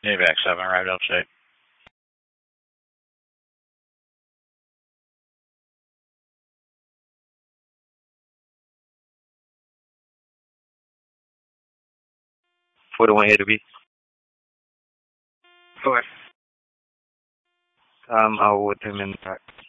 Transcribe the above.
AVAC 7, arrived upstate. Here to be. Okay. I'm out with him in the back.